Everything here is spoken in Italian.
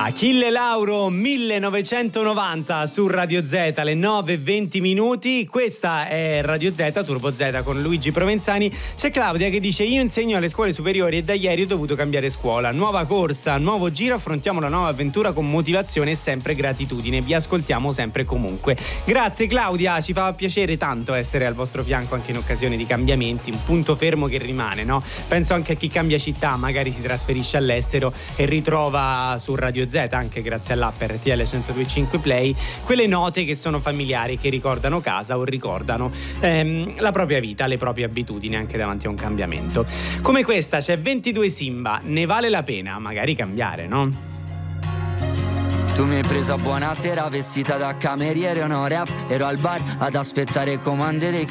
Achille Lauro 1990 su Radio Z alle 9:20. Questa è Radio Z, Turbo Z con Luigi Provenzani. C'è Claudia che dice: io insegno alle scuole superiori e da ieri ho dovuto cambiare scuola. Nuova corsa, nuovo giro, affrontiamo la nuova avventura con motivazione e sempre gratitudine. Vi ascoltiamo sempre e comunque. Grazie Claudia, ci fa piacere tanto essere al vostro fianco anche in occasione di cambiamenti, un punto fermo che rimane, no? Penso anche a chi cambia città, magari si trasferisce all'estero e ritrova su Radio Z, anche grazie all'app RTL 102.5 Play, quelle note che sono familiari, che ricordano casa o ricordano la propria vita, le proprie abitudini anche davanti a un cambiamento. Come questa c'è 22 Simba, ne vale la pena magari cambiare, no? Tu mi hai preso a buonasera vestita da cameriere o no rap. Ero al bar ad aspettare comande dei